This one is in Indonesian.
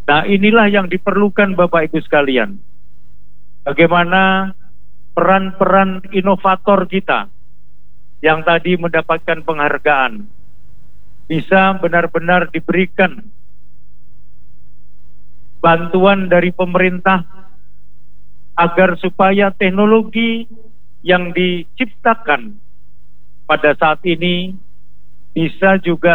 Nah, inilah yang diperlukan Bapak Ibu sekalian. Bagaimana peran-peran inovator kita yang tadi mendapatkan penghargaan bisa benar-benar diberikan bantuan dari pemerintah agar supaya teknologi yang diciptakan pada saat ini bisa juga